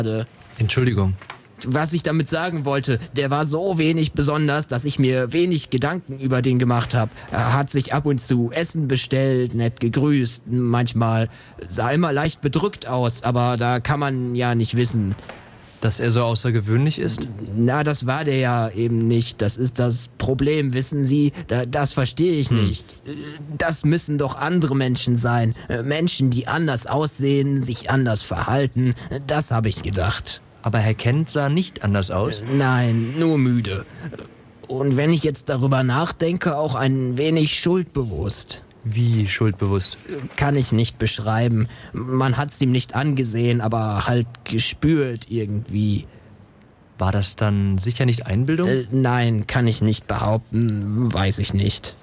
Entschuldigung. Was ich damit sagen wollte, der war so wenig besonders, dass ich mir wenig Gedanken über den gemacht habe. Er hat sich ab und zu Essen bestellt, nett gegrüßt, manchmal sah immer leicht bedrückt aus, aber da kann man ja nicht wissen. Dass er so außergewöhnlich ist? Na, das war der ja eben nicht. Das ist das Problem, wissen Sie? Das verstehe ich nicht. Das müssen doch andere Menschen sein. Menschen, die anders aussehen, sich anders verhalten. Das habe ich gedacht. Aber Herr Kent sah nicht anders aus? Nein, nur müde. Und wenn ich jetzt darüber nachdenke, auch ein wenig schuldbewusst. Wie schuldbewusst? Kann ich nicht beschreiben. Man hat's ihm nicht angesehen, aber halt gespürt irgendwie. War das dann sicher nicht Einbildung? Nein, kann ich nicht behaupten. Weiß ich nicht.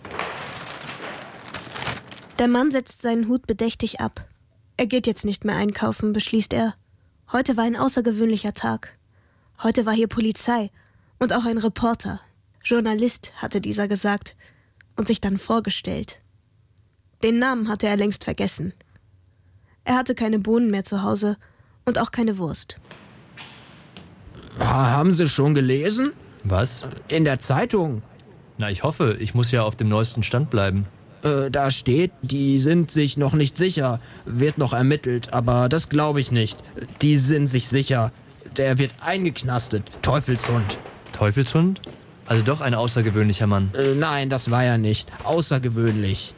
Der Mann setzt seinen Hut bedächtig ab. Er geht jetzt nicht mehr einkaufen, beschließt er. Heute war ein außergewöhnlicher Tag. Heute war hier Polizei und auch ein Reporter. Journalist, hatte dieser gesagt und sich dann vorgestellt. Den Namen hatte er längst vergessen. Er hatte keine Bohnen mehr zu Hause und auch keine Wurst. Haben Sie schon gelesen? Was? In der Zeitung. Na, ich hoffe, ich muss ja auf dem neuesten Stand bleiben. Da steht, die sind sich noch nicht sicher. Wird noch ermittelt, aber das glaube ich nicht. Die sind sich sicher. Der wird eingeknastet. Teufelshund. Teufelshund? Also doch ein außergewöhnlicher Mann. Nein, das war er nicht. Außergewöhnlich.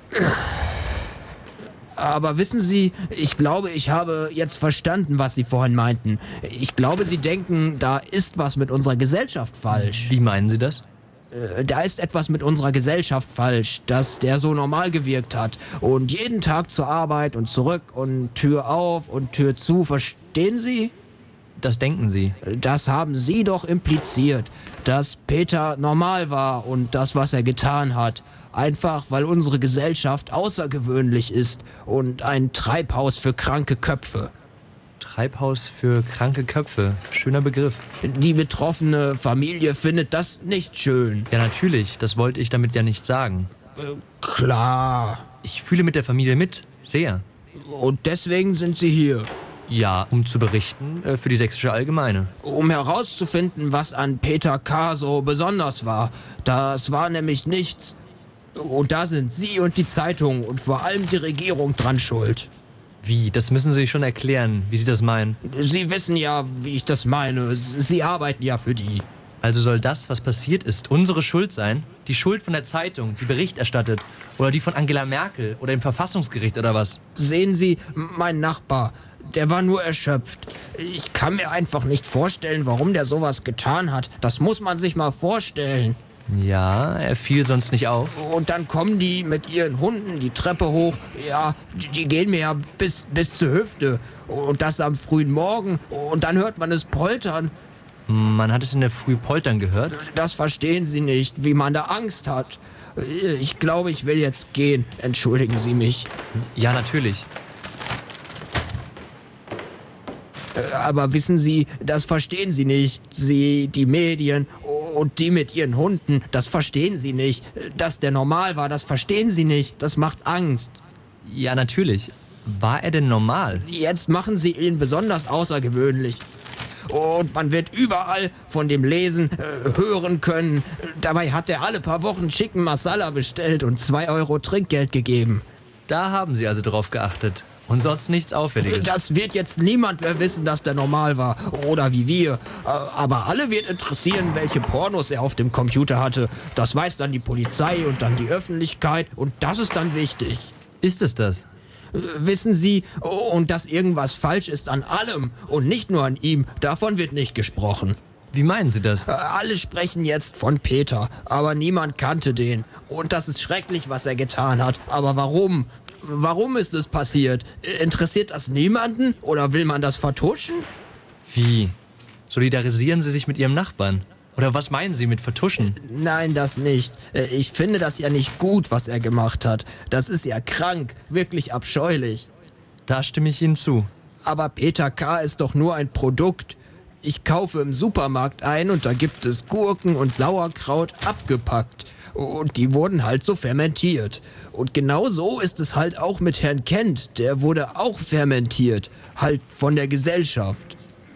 Aber wissen Sie, ich glaube, ich habe jetzt verstanden, was Sie vorhin meinten. Ich glaube, Sie denken, da ist was mit unserer Gesellschaft falsch. Wie meinen Sie das? Da ist etwas mit unserer Gesellschaft falsch, dass der so normal gewirkt hat. Und jeden Tag zur Arbeit und zurück und Tür auf und Tür zu, verstehen Sie? Das denken Sie. Das haben Sie doch impliziert, dass Peter normal war und das, was er getan hat. Einfach, weil unsere Gesellschaft außergewöhnlich ist und ein Treibhaus für kranke Köpfe. Treibhaus für kranke Köpfe. Schöner Begriff. Die betroffene Familie findet das nicht schön. Ja, natürlich. Das wollte ich damit ja nicht sagen. Klar. Ich fühle mit der Familie mit. Sehr. Und deswegen sind Sie hier. Ja, um zu berichten für die Sächsische Allgemeine. Um herauszufinden, was an Peter K. so besonders war. Das war nämlich nichts. Und da sind Sie und die Zeitung und vor allem die Regierung dran schuld. Wie? Das müssen Sie schon erklären, wie Sie das meinen. Sie wissen ja, wie ich das meine. Sie arbeiten ja für die. Also soll das, was passiert ist, unsere Schuld sein? Die Schuld von der Zeitung, die Bericht erstattet? Oder die von Angela Merkel oder dem Verfassungsgericht oder was? Sehen Sie, mein Nachbar, der war nur erschöpft. Ich kann mir einfach nicht vorstellen, warum der sowas getan hat. Das muss man sich mal vorstellen. Ja, er fiel sonst nicht auf. Und dann kommen die mit ihren Hunden die Treppe hoch. Ja, die gehen mir ja bis zur Hüfte. Und das am frühen Morgen. Und dann hört man es poltern. Man hat es in der Früh poltern gehört? Das verstehen Sie nicht, wie man da Angst hat. Ich glaube, ich will jetzt gehen. Entschuldigen Sie mich. Ja, natürlich. Aber wissen Sie, das verstehen Sie nicht. Sie, die Medien und die mit ihren Hunden, das verstehen Sie nicht. Dass der normal war, das verstehen Sie nicht. Das macht Angst. Ja, natürlich. War er denn normal? Jetzt machen Sie ihn besonders außergewöhnlich. Und man wird überall von dem lesen, hören können. Dabei hat er alle paar Wochen Chicken Masala bestellt und 2 Euro Trinkgeld gegeben. Da haben Sie also drauf geachtet. Und sonst nichts Auffälliges. Das wird jetzt niemand mehr wissen, dass der normal war. Oder wie wir. Aber alle wird interessieren, welche Pornos er auf dem Computer hatte. Das weiß dann die Polizei und dann die Öffentlichkeit. Und das ist dann wichtig. Ist es das? Wissen Sie, und dass irgendwas falsch ist an allem und nicht nur an ihm, davon wird nicht gesprochen. Wie meinen Sie das? Alle sprechen jetzt von Peter, aber niemand kannte den. Und das ist schrecklich, was er getan hat. Aber warum? Warum ist es passiert? Interessiert das niemanden oder will man das vertuschen? Wie? Solidarisieren Sie sich mit Ihrem Nachbarn? Oder was meinen Sie mit vertuschen? Nein, das nicht. Ich finde das ja nicht gut, was er gemacht hat. Das ist ja krank, wirklich abscheulich. Da stimme ich Ihnen zu. Aber Peter K. ist doch nur ein Produkt. Ich kaufe im Supermarkt ein und da gibt es Gurken und Sauerkraut abgepackt. Und die wurden halt so fermentiert. Und genau so ist es halt auch mit Herrn Kent. Der wurde auch fermentiert. Halt von der Gesellschaft.